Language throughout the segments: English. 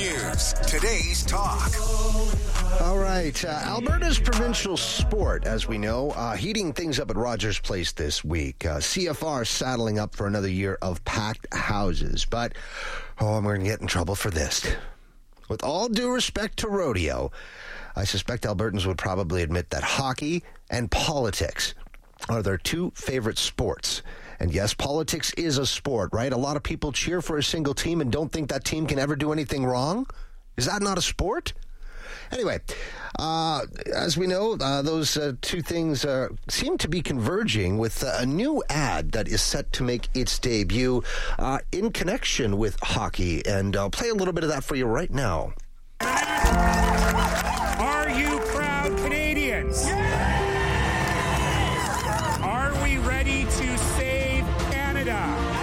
News, today's talk. All right, Alberta's provincial sport, as we know, heating things up at Rogers Place this week. CFR saddling up for another year of packed houses. But, I'm going to get in trouble for this. With all due respect to rodeo, I suspect Albertans would probably admit that hockey and politics are their two favorite sports. And yes, politics is a sport, right? A lot of people cheer for a single team and don't think that team can ever do anything wrong. Is that not a sport? Anyway, as we know, those two things seem to be converging with a new ad that is set to make its debut in connection with hockey. And I'll play a little bit of that for you right now. Are you proud Canadians? Are we ready to save Canada?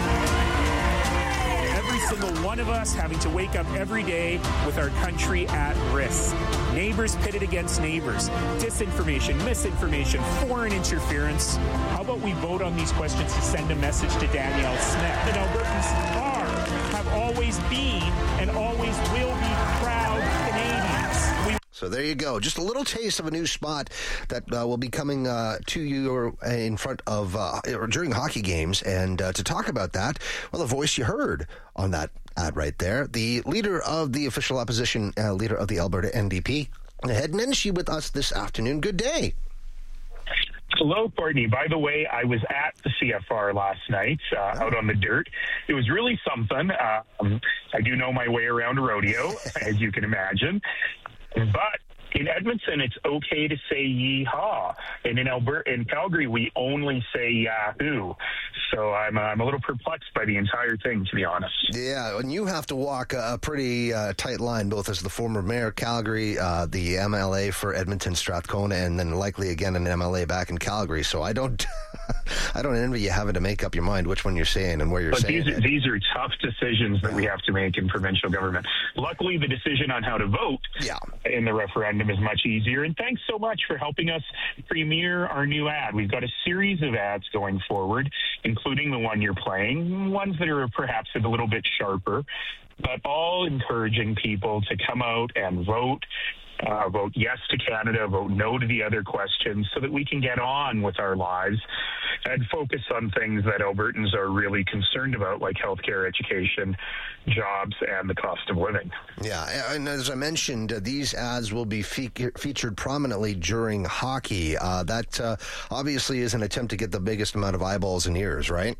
Every single one of us having to wake up every day with our country at risk. Neighbors pitted against neighbors. Disinformation, misinformation, foreign interference. How about we vote on these questions to send a message to Danielle Smith? And Albertans have always been and always will be proud Canadians. So there you go. Just a little taste of a new spot that will be coming to you in front of or during hockey games. And to talk about that, well, the voice you heard on that ad right there, the leader of the official opposition, leader of the Alberta NDP, Hed Nenshi, with us this afternoon. Good day. Hello, Courtney. By the way, I was at the CFR last night, out on the dirt. It was really something. I do know my way around a rodeo, as you can imagine. But in Edmonton, it's okay to say yeehaw. And in Calgary, we only say yahoo. So I'm a little perplexed by the entire thing, to be honest. Yeah, and you have to walk a pretty tight line, both as the former mayor of Calgary, the MLA for Edmonton Strathcona, and then likely again an MLA back in Calgary. So I don't envy you having to make up your mind which one you're saying and where you're saying it. These are tough decisions that we have to make in provincial government. Luckily, the decision on how to vote in the referendum is much easier. And thanks so much for helping us premiere our new ad. We've got a series of ads going forward, including the one you're playing, ones that are perhaps a little bit sharper, but all encouraging people to come out and vote. Vote yes to Canada, vote no to the other questions, so that we can get on with our lives and focus on things that Albertans are really concerned about, like healthcare, education, jobs, and the cost of living. Yeah, and as I mentioned, these ads will be featured prominently during hockey. That obviously is an attempt to get the biggest amount of eyeballs and ears, right?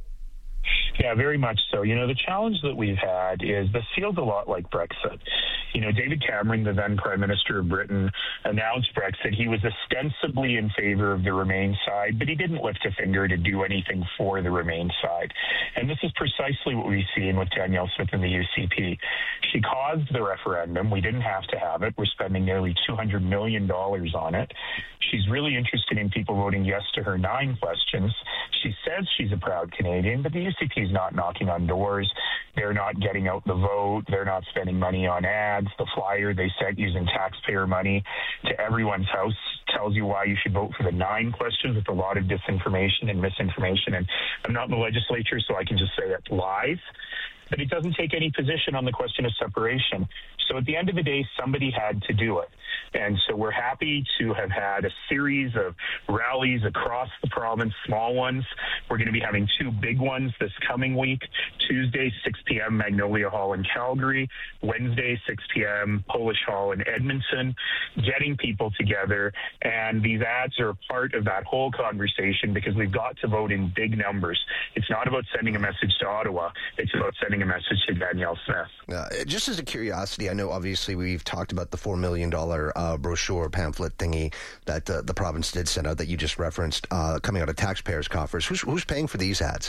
Yeah, very much so. The challenge that we've had is this feels a lot like Brexit. David Cameron, the then Prime Minister of Britain, announced Brexit. He was ostensibly in favor of the Remain side, but he didn't lift a finger to do anything for the Remain side. And this is precisely what we've seen with Danielle Smith and the UCP. She caused the referendum. We didn't have to have it. We're spending nearly $200 million on it. She's really interested in people voting yes to her 9 questions. She says she's a proud Canadian, but the UCP is not knocking on doors. They're not getting out the vote. They're not spending money on ads. The flyer they sent using taxpayer money to everyone's house tells you why you should vote for the 9 questions with a lot of disinformation and misinformation. And I'm not in the legislature, so I can just say it's lies. But it doesn't take any position on the question of separation. So at the end of the day, somebody had to do it. And so we're happy to have had a series of rallies across the province, small ones. We're going to be having 2 big ones this coming week. Tuesday, 6 p.m., Magnolia Hall in Calgary. Wednesday, 6 p.m., Polish Hall in Edmonton. Getting people together. And these ads are a part of that whole conversation because we've got to vote in big numbers. It's not about sending a message to Ottawa. It's about sending a message to Danielle Smith. Just as a curiosity, I know obviously we've talked about the $4 million brochure pamphlet thingy that the province did send out that you just referenced coming out of taxpayers' coffers. Who's paying for these ads?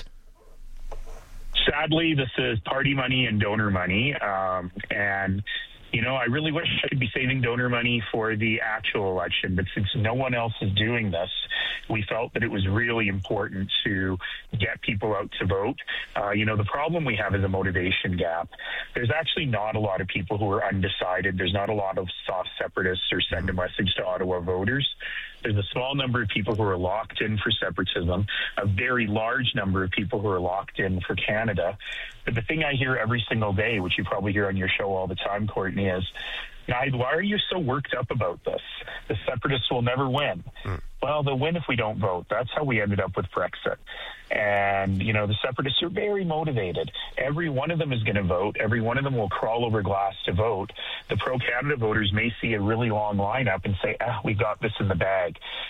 Sadly, this is party money and donor money. And I really wish I could be saving donor money for the actual election, but since no one else is doing this, we felt that it was really important to get people out to vote. The problem we have is a motivation gap. There's actually not a lot of people who are undecided. There's not a lot of soft separatists or send a message to Ottawa voters. There's a small number of people who are locked in for separatism, a very large number of people who are locked in for Canada. But the thing I hear every single day, which you probably hear on your show all the time, Courtney, is, Nige, why are you so worked up about this? The separatists will never win. Well, they'll win if we don't vote. That's how we ended up with Brexit. And, you know, the separatists are very motivated. Every one of them is going to vote. Every one of them will crawl over glass to vote. The pro-Canada voters may see a really long lineup and say, we got this in the bag.